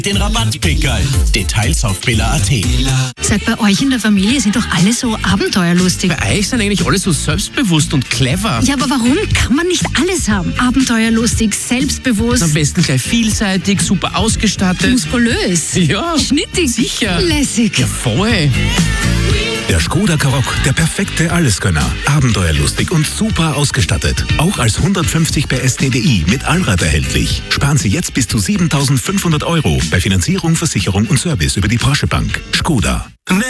Den Rabattpickerl. Details auf billa.at. Sag, bei euch in der Familie sind doch alle so abenteuerlustig. Bei euch sind eigentlich alle so selbstbewusst und clever. Ja, aber warum kann man nicht alles haben? Abenteuerlustig, selbstbewusst. Am besten gleich vielseitig, super ausgestattet. Muskulös. Ja, Schnittig. sicher. Lässig. Ja, voll. Der Škoda Karoq, der perfekte Alleskönner. Abenteuerlustig und super ausgestattet. Auch als 150 PS TDI mit Allrad erhältlich. Sparen Sie jetzt bis zu 7.500 € bei Finanzierung, Versicherung und Service über die Porsche Bank. Škoda.